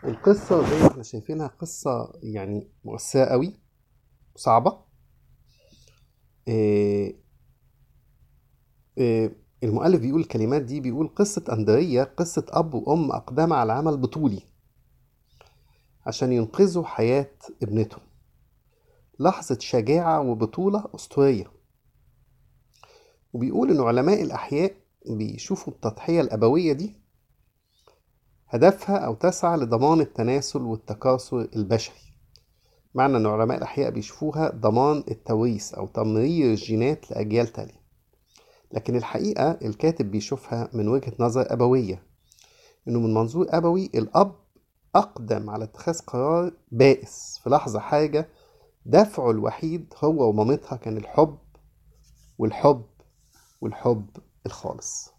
القصة زي ما احنا شايفينها قصة يعني مؤثرة قوي وصعبة. إيه إيه المؤلف بيقول الكلمات دي، بيقول قصة أندريا قصة أب وأم أقدم على عمل بطولي عشان ينقذوا حياة ابنتهم. لحظة شجاعة وبطولة أسطورية. وبيقول إن علماء الأحياء بيشوفوا التضحية الأبوية دي هدفها أو تسعى لضمان التناسل والتكاثر البشري. معنى إن علماء الأحياء بيشوفوها ضمان التوريث أو تمرير الجينات لأجيال تالية، لكن الحقيقة الكاتب بيشوفها من وجهة نظر أبوية، إنه من منظور أبوي الأب أقدم على اتخاذ قرار بائس في لحظة حاجة دافعه الوحيد هو ومامتها كان الحب والحب والحب الخالص.